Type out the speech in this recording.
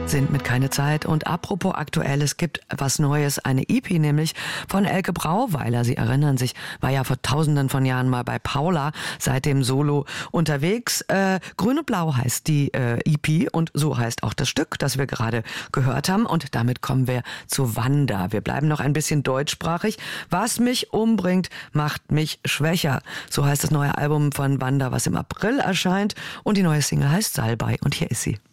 sind mit Keine Zeit. Und apropos aktuell, es gibt was Neues, eine EP nämlich von Elke Brauweiler. Sie erinnern sich, war ja vor tausenden von Jahren mal bei Paula, seitdem solo unterwegs. Grün und Blau heißt die EP und so heißt auch das Stück, das wir gerade gehört haben. Und damit kommen wir zu Wanda. Wir bleiben noch ein bisschen deutschsprachig. Was mich umbringt, macht mich schwächer. So heißt das neue Album von Wanda, was im April erscheint. Und die neue Single heißt Salbei. Und hier ist sie.